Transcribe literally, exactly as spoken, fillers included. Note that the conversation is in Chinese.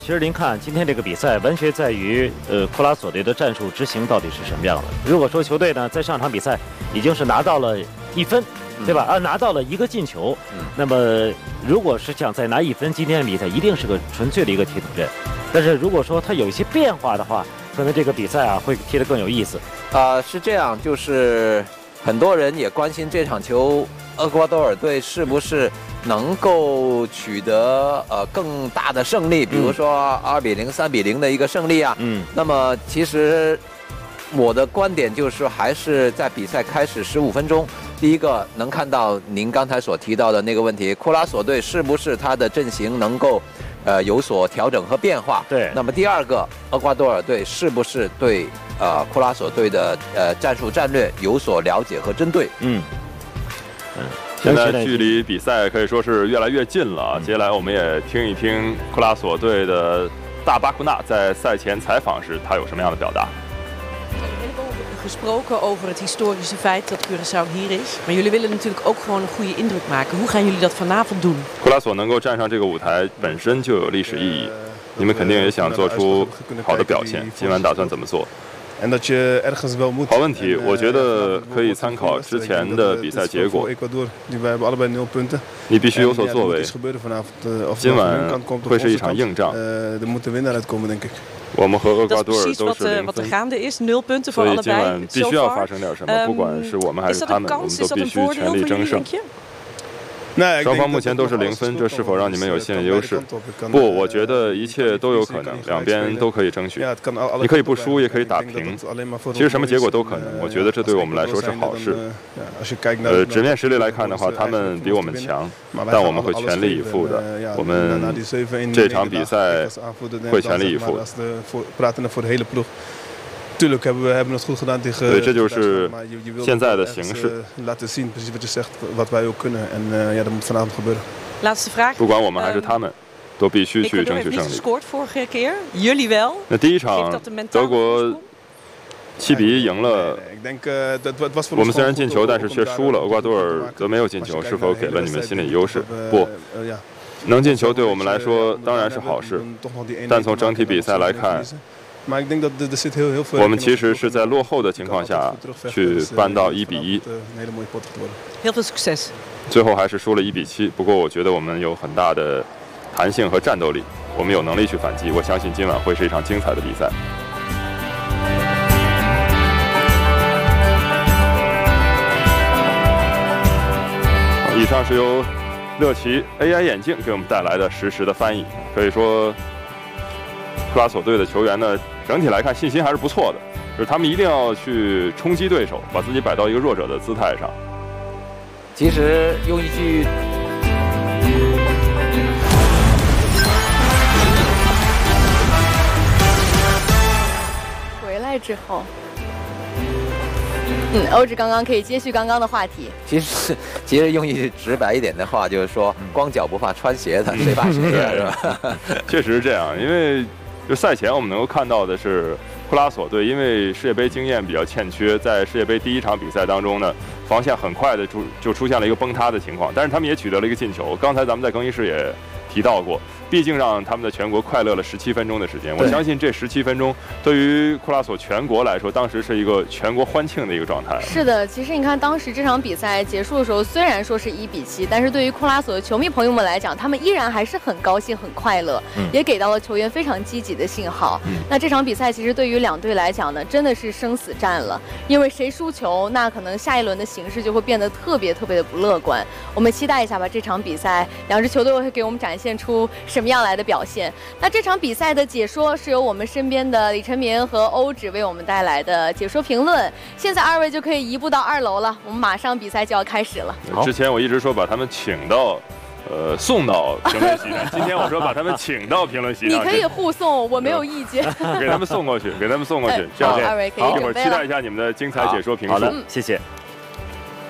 其实您看今天这个比赛，完全在于呃库拉索队的战术执行到底是什么样的。如果说球队呢在上场比赛已经是拿到了一分，对吧？啊，拿到了一个进球，嗯、那么如果是想再拿一分，今天的比赛一定是个纯粹的一个铁桶阵。但是如果说它有一些变化的话，可能这个比赛啊会踢得更有意思。 啊、呃，是这样，就是很多人也关心这场球，厄瓜多尔队是不是能够取得呃更大的胜利，比如说二比零、三比零的一个胜利啊。嗯，那么其实我的观点就是还是在比赛开始十五分钟，第一个能看到您刚才所提到的那个问题，库拉索队是不是他的阵型能够呃有所调整和变化？ 对。那么第二个，厄瓜多尔队是不是对呃库拉索队的呃战术战略有所了解和针对？ 嗯嗯。现在距离比赛可以说是越来越近了。嗯、接下来我们也听一听库拉索队的大巴库纳在赛前采访时他有什么样的表达。 Gesproken over het historische feit dat Curaçao hier is. Maar jullie willen natuurlijk ook gewoon een goede indruk maken. Hoe gaan jullie dat vanavond doen? 库拉索能够站上这个舞台本身就有历史意义，你们肯定也想做出好的表现。今晚打算怎么做？好问题，我觉得可以参考之前的比赛结果。你必须有所作为。今晚会是一场硬仗。我们和厄瓜多尔都是零分，所以今晚必须要发生点什么，不管是我们还是他们，我们都必须全力争胜。双方目前都是零分，这是否让你们有心理优势？不，我觉得一切都有可能，两边都可以争取。你可以不输，也可以打平，其实什么结果都可能。我觉得这对我们来说是好事。呃，纸面实力来看的话，他们比我们强，但我们会全力以赴的。我们这场比赛会全力以赴的。对，这就是现在的形势。不管我们还是他们，都必须去争取胜利。那第一场德国七比一赢了，我们虽然进球，但是却输了。厄瓜多尔则没有进球，是否给了你们心理优势？不，能进球对我们来说当然是好事，但从整体比赛来看。我们其实是在落后的情况下去扳到一比一，最后还是输了一比七。不过我觉得我们有很大的弹性和战斗力，我们有能力去反击。我相信今晚会是一场精彩的比赛。以上是由乐奇 A I 眼镜给我们带来的实时的翻译，可以说。库拉索队的球员呢，整体来看信心还是不错的，就是他们一定要去冲击对手，把自己摆到一个弱者的姿态上。 其实用一句回来之后，嗯，欧指刚刚可以接续刚刚的话题。 其实，其实用一句直白一点的话，就是说，光脚不怕穿鞋的，谁怕谁呀，是吧？ 确实是这样，因为。就赛前我们能够看到的是，库拉索队因为世界杯经验比较欠缺，在世界杯第一场比赛当中呢，防线很快的出就出现了一个崩塌的情况，但是他们也取得了一个进球。刚才咱们在更衣室也提到过，毕竟让他们的全国快乐了十七分钟的时间。我相信这十七分钟对于库拉索全国来说，当时是一个全国欢庆的一个状态。 是的，其实你看当时这场比赛结束的时候，虽然说是一比七，但是对于库拉索的球迷朋友们来讲，他们依然还是很高兴、很快乐，嗯、也给到了球员非常积极的信号。嗯、那这场比赛其实对于两队来讲呢，真的是生死战了，因为谁输球，那可能下一轮的形势就会变得特别特别的不乐观。我们期待一下吧，这场比赛两支球队会给我们展现出什么样来的表现。那这场比赛的解说是由我们身边的李晨明和欧指为我们带来的解说评论。现在二位就可以移步到二楼了，我们马上比赛就要开始了。 之前我一直说把他们请到。呃，送到评论席上。今天我说把他们请到评论席上， 你可以护送，我没有意见。 给他们送过去，给他们送过去，这样这样。好，一会儿期待一下你们的精彩解说评述。 好的，谢谢。